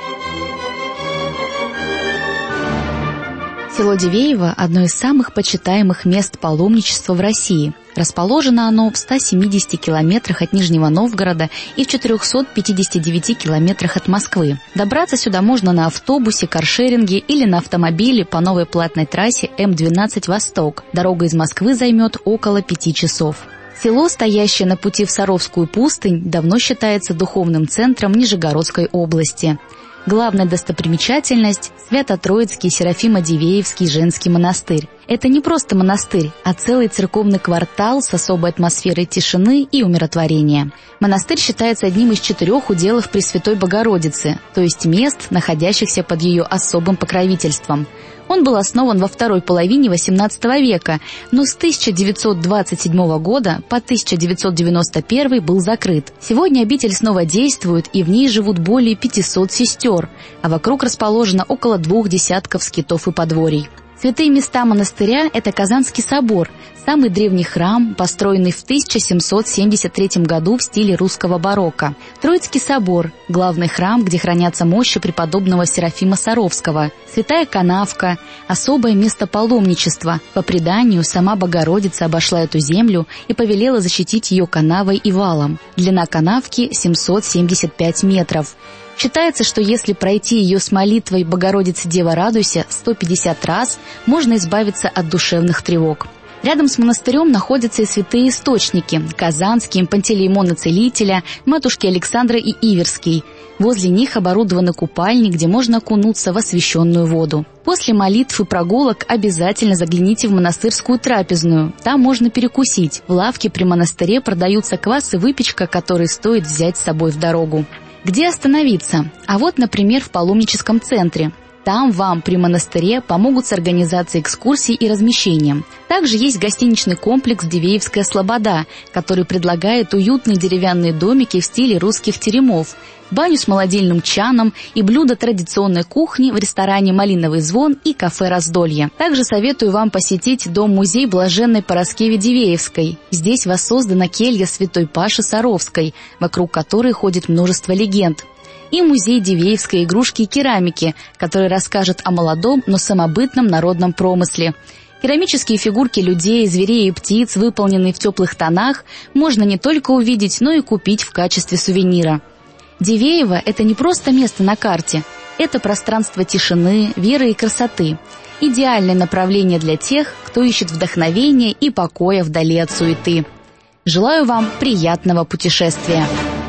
Село Дивеево – одно из самых почитаемых мест паломничества в России. Расположено оно в ста семидесяти километрах от Нижнего Новгорода и в четырехстах пятидесяти девяти километрах от Москвы. Добраться сюда можно на автобусе, каршеринге или на автомобиле по новой платной трассе эм двенадцать «Восток». Дорога из Москвы займет около пяти часов. Село, стоящее на пути в Саровскую пустынь, давно считается духовным центром Нижегородской области. Главная достопримечательность – Свято-Троицкий Серафимо-Дивеевский женский монастырь. Это не просто монастырь, а целый церковный квартал с особой атмосферой тишины и умиротворения. Монастырь считается одним из четырех уделов Пресвятой Богородицы, то есть мест, находящихся под ее особым покровительством. Он был основан во второй половине восемнадцатого века, но с тысяча девятьсот двадцать седьмого года по тысяча девятьсот девяносто первый был закрыт. Сегодня обитель снова действует, и в ней живут более пятисот сестер, а вокруг расположено около двух десятков скитов и подворий. Святые места монастыря – это Казанский собор, самый древний храм, построенный в тысяча семьсот семьдесят третьем году в стиле русского барокко. Троицкий собор – главный храм, где хранятся мощи преподобного Серафима Саровского. Святая Канавка – особое место паломничества. По преданию, сама Богородица обошла эту землю и повелела защитить ее канавой и валом. Длина канавки – семьсот семьдесят пять метров. Считается, что если пройти ее с молитвой «Богородица, Дева, радуйся» сто пятьдесят раз, можно избавиться от душевных тревог. Рядом с монастырем находятся и святые источники – Казанский, Пантелеймона Целителя, Матушки Александры и Иверский. Возле них оборудованы купальни, где можно окунуться в освященную воду. После молитв и прогулок обязательно загляните в монастырскую трапезную. Там можно перекусить. В лавке при монастыре продаются квас и выпечка, которые стоит взять с собой в дорогу. Где остановиться? А вот, например, в паломническом центре. Там вам при монастыре помогут с организацией экскурсий и размещением. Также есть гостиничный комплекс «Дивеевская слобода», который предлагает уютные деревянные домики в стиле русских теремов, баню с молодильным чаном и блюда традиционной кухни в ресторане «Малиновый звон» и кафе «Раздолье». Также советую вам посетить дом-музей Блаженной Параскевы Дивеевской. Здесь воссоздана келья святой Паши Саровской, вокруг которой ходит множество легенд. И музей дивеевской игрушки и керамики, который расскажет о молодом, но самобытном народном промысле. Керамические фигурки людей, зверей и птиц, выполненные в теплых тонах, можно не только увидеть, но и купить в качестве сувенира. Дивеево – это не просто место на карте. Это пространство тишины, веры и красоты. Идеальное направление для тех, кто ищет вдохновения и покоя вдали от суеты. Желаю вам приятного путешествия.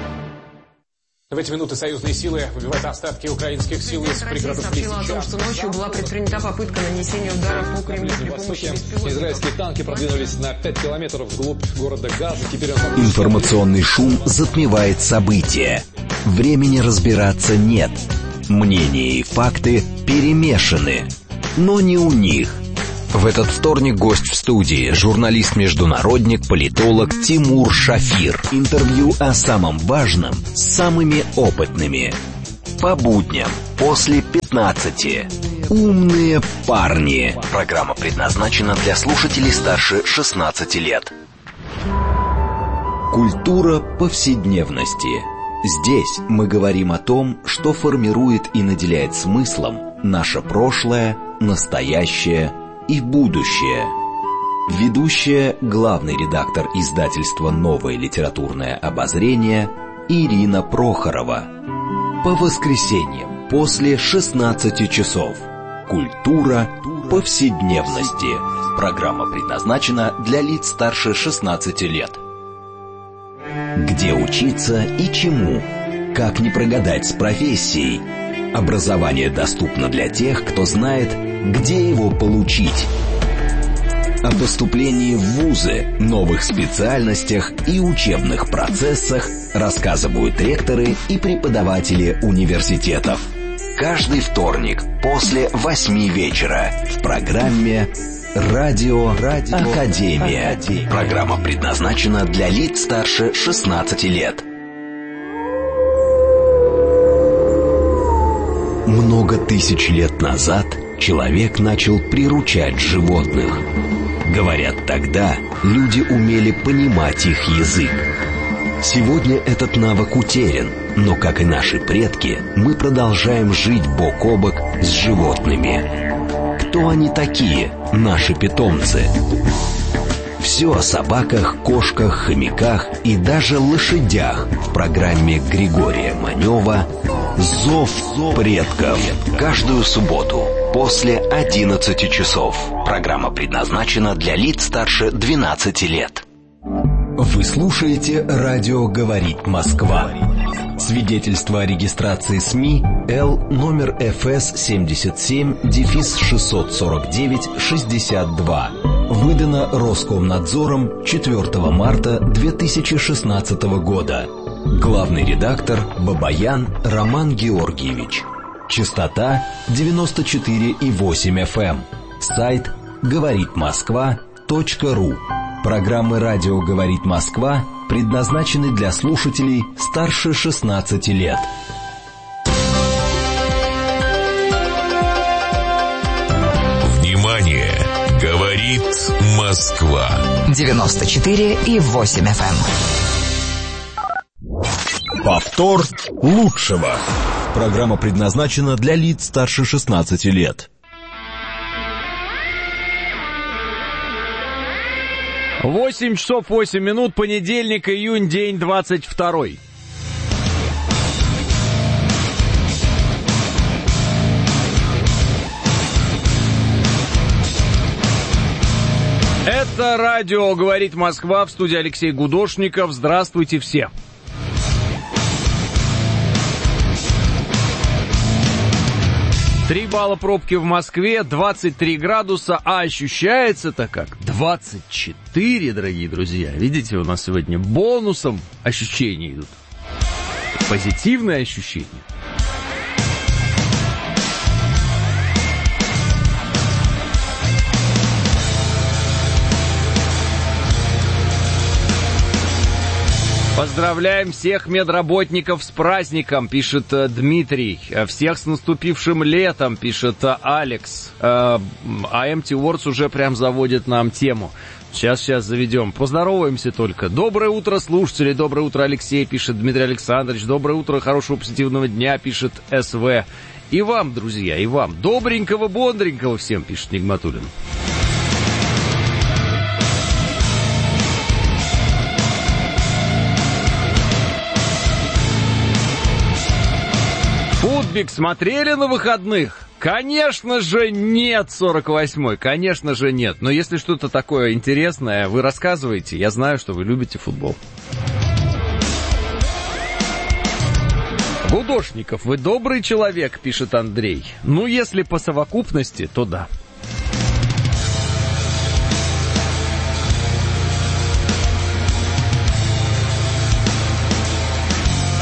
В эти минуты союзные силы выбивают остатки украинских сил из пригородов Лисичанска. о том, что ночью была предпринята попытка нанесения удара по Кремлю при помощи беспилотников. Израильские танки продвинулись на пять километров вглубь города Газа. Теперь он... Информационный шум затмевает события. Времени разбираться нет. Мнения и факты перемешаны, но не у них. В этот вторник гость в студии, журналист-международник, политолог Тимур Шафир. Интервью о самом важном с самыми опытными. По будням после пятнадцати. Умные парни. Программа предназначена для слушателей старше шестнадцати лет. Культура повседневности. Здесь мы говорим о том, что формирует и наделяет смыслом наше прошлое, настоящее и будущее. Ведущая, главный редактор издательства «Новое литературное обозрение» Ирина Прохорова. По воскресеньям после шестнадцати часов. Культура повседневности. Программа предназначена для лиц старше шестнадцати лет. Где учиться и чему? Как не прогадать с профессией? Образование доступно для тех, кто знает, где его получить. О поступлении в вузы, новых специальностях и учебных процессах рассказывают ректоры и преподаватели университетов. Каждый вторник после восьми вечера в программе «Радио, Радио Академия». Академия. Программа предназначена для лиц старше шестнадцати лет. Много тысяч лет назад человек начал приручать животных. Говорят, тогда люди умели понимать их язык. Сегодня этот навык утерян, но, как и наши предки, мы продолжаем жить бок о бок с животными. Кто они такие, наши питомцы? Все о собаках, кошках, хомяках и даже лошадях в программе Григория Манева «Зов предков». Каждую субботу после одиннадцати часов. Программа предназначена для лиц старше двенадцати лет. Вы слушаете «Радио говорит Москва». Свидетельство о регистрации СМИ Л номер эф эс семьдесят семь шестьсот сорок девять шестьдесят два. Выдано Роскомнадзором четвёртого марта две тысячи шестнадцатого года. Главный редактор Бабаян Роман Георгиевич. Частота девяносто четыре и восемь эф эм. Сайт говорит москва точка ру. Программы «Радио говорит Москва» предназначены для слушателей старше шестнадцати лет. Внимание! Говорит Москва. девяносто четыре и восемь эф эм. Повтор лучшего. Программа предназначена для лиц старше шестнадцати лет. восемь часов восемь минут, понедельник, июнь, день двадцать второй. Это радио «Говорит Москва», в студии Алексей Гудошников. Здравствуйте все. Три балла пробки в Москве, двадцать три градуса, а ощущается-то как двадцать четыре, дорогие друзья. Видите, у нас сегодня бонусом ощущения идут. Позитивные ощущения. Поздравляем всех медработников с праздником, пишет Дмитрий. Всех с наступившим летом, пишет Алекс. А эм ти Words уже прям заводит нам тему. Сейчас, сейчас заведем. Поздороваемся только. Доброе утро, слушатели. Доброе утро, Алексей, пишет Дмитрий Александрович. Доброе утро, хорошего позитивного дня, пишет СВ. И вам, друзья, и вам. Добренького, бодренького всем, пишет Нигматуллин. Футбик смотрели на выходных? Конечно же нет, сорок восьмой, конечно же нет. Но если что-то такое интересное, вы рассказываете. Я знаю, что вы любите футбол. Гудошников, вы добрый человек, пишет Андрей. Ну, если по совокупности, то да.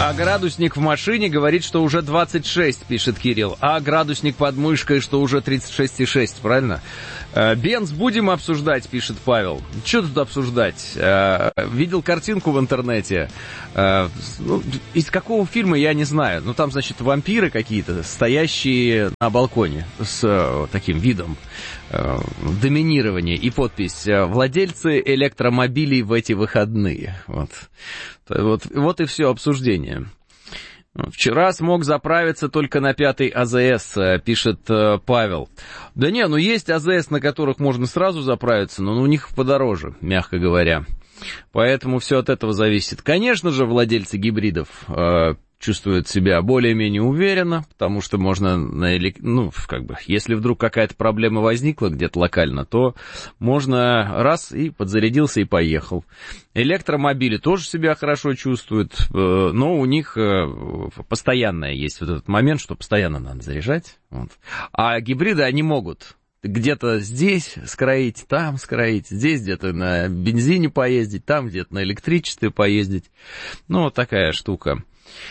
А градусник в машине говорит, что уже двадцать шесть, пишет Кирилл. А градусник под мышкой, что уже тридцать шесть и шесть, правильно? Бенз будем обсуждать, пишет Павел. Что тут обсуждать? Видел картинку в интернете. Ну, из какого фильма, я не знаю. Ну, там, значит, вампиры какие-то, стоящие на балконе с таким видом доминирования. И подпись: «Владельцы электромобилей в эти выходные». Вот, вот, вот и все обсуждение. Вчера смог заправиться только на пятый АЗС, пишет Павел. Да не, ну есть АЗС, на которых можно сразу заправиться, но у них подороже, мягко говоря. Поэтому все от этого зависит. Конечно же, владельцы гибридов э, чувствуют себя более-менее уверенно, потому что можно, на элек... ну, как бы, если вдруг какая-то проблема возникла где-то локально, то можно раз и подзарядился и поехал. Электромобили тоже себя хорошо чувствуют, э, но у них э, постоянное есть вот этот момент, что постоянно надо заряжать. Вот. А гибриды, они могут где-то здесь скроить, там скроить, здесь где-то на бензине поездить, там где-то на электричестве поездить. Ну, вот такая штука.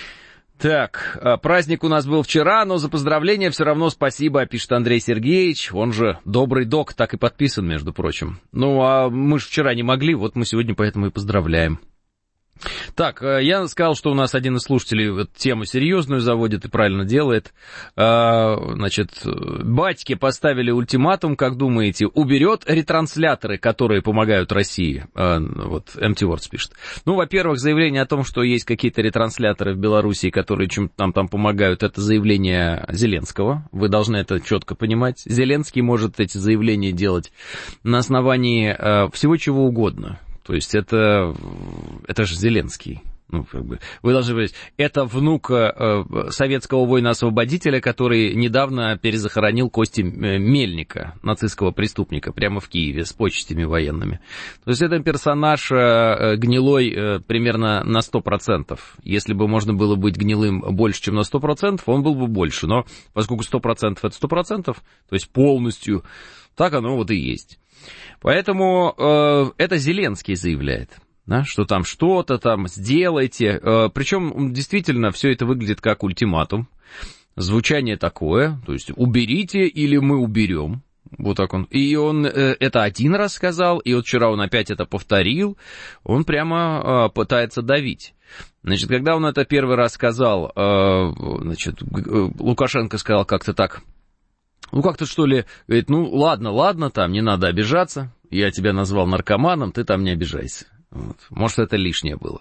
Так, праздник у нас был вчера, но за поздравления все равно спасибо, пишет Андрей Сергеевич, он же Добрый Док, так и подписан, между прочим. Ну, а мы же вчера не могли, вот мы сегодня поэтому и поздравляем. Так, я сказал, что у нас один из слушателей вот тему серьезную заводит и правильно делает. Значит, батьки поставили ультиматум, как думаете, уберет ретрансляторы, которые помогают России? Вот эм ти Words пишет. Ну, во-первых, заявление о том, что есть какие-то ретрансляторы в Беларуси, которые чем-то нам там помогают, это заявление Зеленского. Вы должны это четко понимать. Зеленский может эти заявления делать на основании всего чего угодно. То есть это, это же Зеленский. Ну, как бы, вы должны говорить, это внук э, советского воина-освободителя, который недавно перезахоронил кости Мельника, нацистского преступника, прямо в Киеве с почестями военными. То есть это персонаж э, гнилой э, примерно на сто процентов. Если бы можно было быть гнилым больше, чем на сто процентов, он был бы больше. Но поскольку сто процентов это сто процентов, то есть полностью, так оно вот и есть. Поэтому э, это Зеленский заявляет, да, что там что-то там сделайте. Э, причем действительно все это выглядит как ультиматум. Звучание такое, то есть уберите или мы уберем. Вот так он. И он э, это один раз сказал, и вот вчера он опять это повторил. Он прямо э, пытается давить. Значит, когда он это первый раз сказал, э, значит, Лукашенко сказал как-то так. Ну, как-то, что ли, говорит, ну, ладно, ладно, там, не надо обижаться, я тебя назвал наркоманом, ты там не обижайся. Вот. Может, это лишнее было.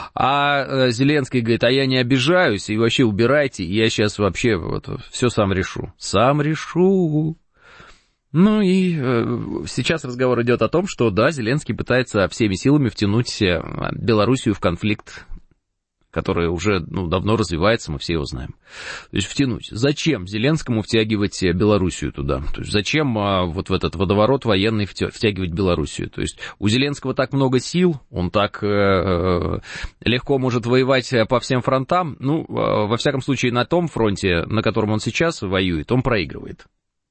А Зеленский говорит, а я не обижаюсь, и вообще убирайте, я сейчас вообще вот, все сам решу. Сам решу. Ну, и э, сейчас разговор идет о том, что, да, Зеленский пытается всеми силами втянуть Белоруссию в конфликт, который уже ну, давно развивается, мы все его знаем. То есть втянуть. Зачем Зеленскому втягивать Белоруссию туда? То есть зачем а, вот в этот водоворот военный втягивать Белоруссию? То есть у Зеленского так много сил, он так э, легко может воевать по всем фронтам. Ну, э, во всяком случае, на том фронте, на котором он сейчас воюет, он проигрывает.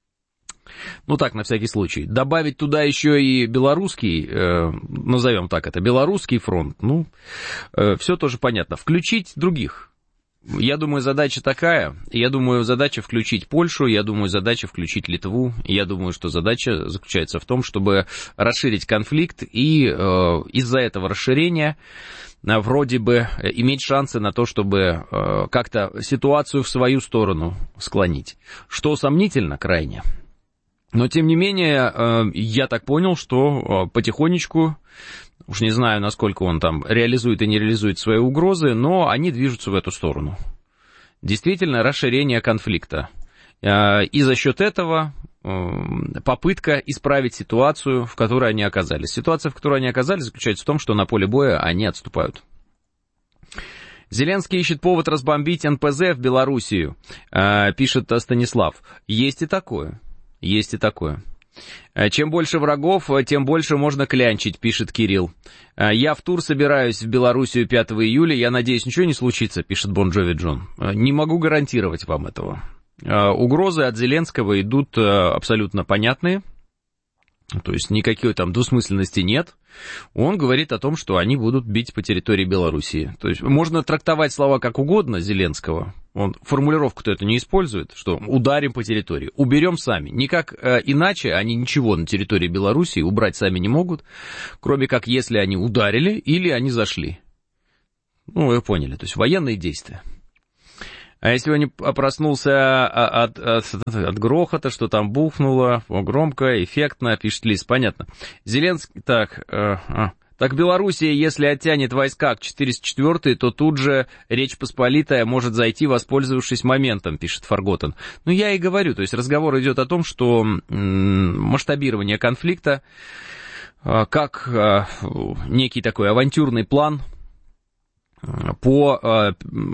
Ну так, на всякий случай. Добавить туда еще и белорусский, э, назовем так это, белорусский фронт, ну, э, все тоже понятно. Включить других. Я думаю, задача такая. Я думаю, задача включить Польшу, я думаю, задача включить Литву. Я думаю, что задача заключается в том, чтобы расширить конфликт и э, из-за этого расширения вроде бы иметь шансы на то, чтобы э, как-то ситуацию в свою сторону склонить. Что сомнительно крайне. Но, тем не менее, я так понял, что потихонечку, уж не знаю, насколько он там реализует и не реализует свои угрозы, но они движутся в эту сторону. Действительно, расширение конфликта. И за счет этого попытка исправить ситуацию, в которой они оказались. Ситуация, в которой они оказались, заключается в том, что на поле боя они отступают. Зеленский ищет повод разбомбить эн пэ зэ в Белоруссию, пишет Станислав. Есть и такое. Есть и такое. Чем больше врагов, тем больше можно клянчить, пишет Кирилл. Я в тур собираюсь в Белоруссию пятого июля, я надеюсь, ничего не случится, пишет Бон Джови Джон. Не могу гарантировать вам этого. Угрозы от Зеленского идут абсолютно понятные. то есть никакой там двусмысленности нет, он говорит о том, что они будут бить по территории Белоруссии. То есть можно трактовать слова как угодно Зеленского, он формулировку-то эту не использует, что ударим по территории, уберем сами. Никак э, иначе они ничего на территории Белоруссии убрать сами не могут, кроме как если они ударили или они зашли. Ну, вы поняли, то есть военные действия. А я сегодня проснулся от, от, от грохота, что там бухнуло, громко, эффектно, пишет Лиз, понятно. Зеленский, так, э, а, так Белоруссия, если оттянет войска к четыреста четвёртой, то тут же Речь Посполитая может зайти, воспользовавшись моментом, пишет Фарготен. Ну, я и говорю, то есть разговор идет о том, что м- масштабирование конфликта, э, как э, некий такой авантюрный план э, по... Э,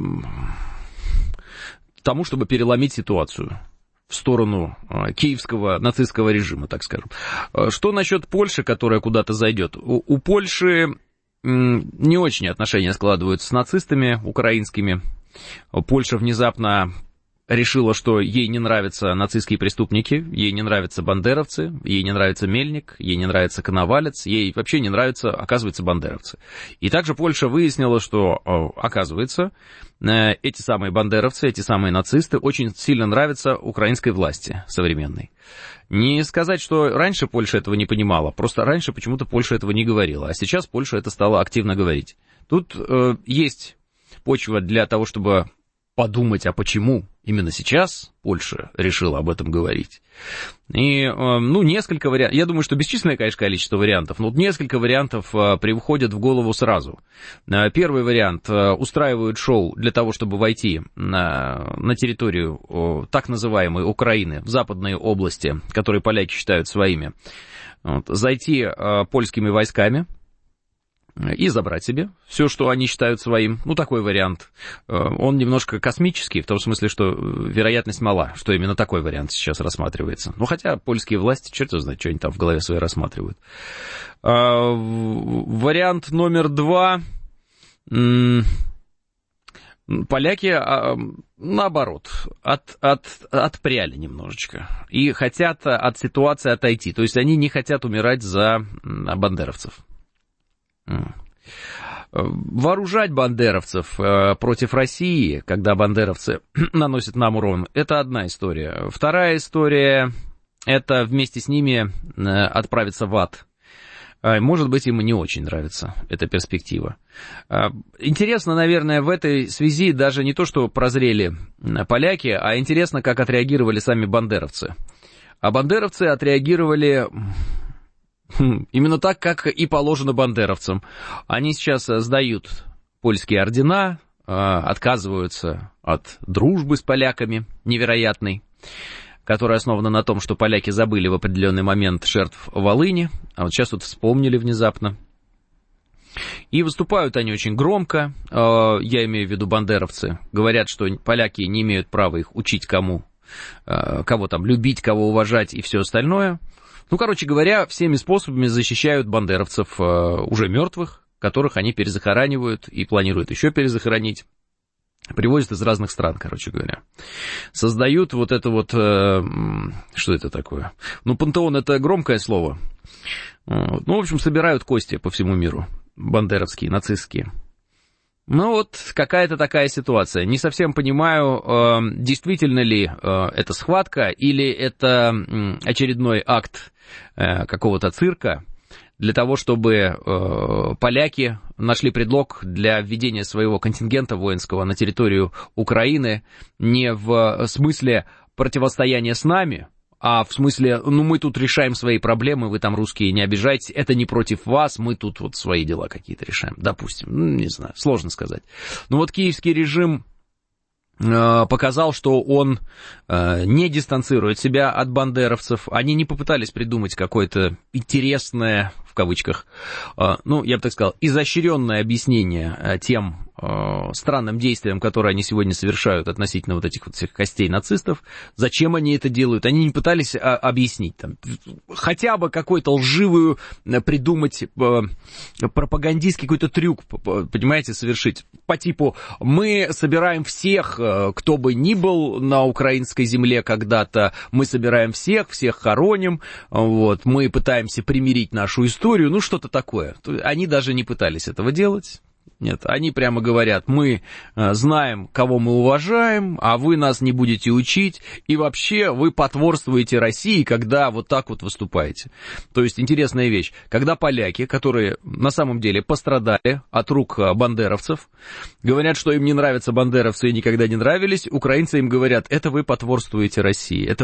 тому, чтобы переломить ситуацию в сторону э, киевского нацистского режима, так скажем. Что насчет Польши, которая куда-то зайдет? У, у Польши м, не очень отношения складываются с нацистами украинскими. Польша внезапно решила, что ей не нравятся нацистские преступники, ей не нравятся бандеровцы, ей не нравится Мельник, ей не нравится Коновалец, ей вообще не нравятся, оказывается, бандеровцы. И также Польша выяснила, что, оказывается, эти самые бандеровцы, эти самые нацисты очень сильно нравятся украинской власти современной. Не сказать, что раньше Польша этого не понимала, просто раньше почему-то Польша этого не говорила, а сейчас Польша это стала активно говорить. Тут э, есть почва для того, чтобы подумать, а почему именно сейчас Польша решила об этом говорить. И, ну, несколько вариантов, я думаю, что бесчисленное, конечно, количество вариантов, но несколько вариантов приходят в голову сразу. Первый вариант, устраивают шоу для того, чтобы войти на, на территорию так называемой Украины, в западные области, которые поляки считают своими, вот, зайти польскими войсками и забрать себе все, что они считают своим. Ну, такой вариант. Он немножко космический, в том смысле, что вероятность мала, что именно такой вариант сейчас рассматривается. Ну, хотя польские власти, черт его знает, что они там в голове своей рассматривают. Вариант номер два. Поляки, наоборот, от, от, отпряли немножечко и хотят от ситуации отойти. То есть они не хотят умирать за бандеровцев. Вооружать бандеровцев против России, когда бандеровцы наносят нам урон, это одна история. Вторая история, это вместе с ними отправиться в ад. Может быть, им не очень нравится эта перспектива. Интересно, наверное, в этой связи даже не то, что прозрели поляки, а интересно, как отреагировали сами бандеровцы. А бандеровцы отреагировали... именно так, как и положено бандеровцам. Они сейчас сдают польские ордена, отказываются от дружбы с поляками невероятной, которая основана на том, что поляки забыли в определенный момент жертв Волыни, а вот сейчас вот вспомнили внезапно. И выступают они очень громко, я имею в виду бандеровцы, говорят, что поляки не имеют права их учить кому, кого там любить, кого уважать и все остальное. Ну, короче говоря, всеми способами защищают бандеровцев э, уже мертвых, которых они перезахоранивают и планируют еще перезахоронить. Привозят из разных стран, короче говоря. Создают вот это вот... Э, что это такое? Ну, пантеон — это громкое слово. Вот. Ну, в общем, собирают кости по всему миру. Бандеровские, нацистские. Ну, вот какая-то такая ситуация. Не совсем понимаю, э, действительно ли э, это схватка или это э, очередной акт э, какого-то цирка для того, чтобы э, поляки нашли предлог для введения своего контингента воинского на территорию Украины не в смысле противостояния с нами, а в смысле, ну, мы тут решаем свои проблемы, вы там, русские, не обижайтесь, это не против вас, мы тут вот свои дела какие-то решаем, допустим, ну, не знаю, сложно сказать. Но вот киевский режим э, показал, что он э, не дистанцирует себя от бандеровцев, они не попытались придумать какое-то интересное, в кавычках, ну, я бы так сказал, изощренное объяснение тем странным действиям, которые они сегодня совершают относительно вот этих вот всех костей нацистов, зачем они это делают, они не пытались объяснить, там, хотя бы какой-то лживую придумать пропагандистский какой-то трюк, понимаете, совершить, по типу, мы собираем всех, кто бы ни был на украинской земле когда-то, мы собираем всех, всех хороним, вот, мы пытаемся примирить нашу историю, ну, что-то такое. Они даже не пытались этого делать. Нет, они прямо говорят, мы знаем, кого мы уважаем, а вы нас не будете учить, и вообще вы потворствуете России, когда вот так вот выступаете. То есть интересная вещь, когда поляки, которые на самом деле пострадали от рук бандеровцев, говорят, что им не нравятся бандеровцы и никогда не нравились, украинцы им говорят, это вы потворствуете России, это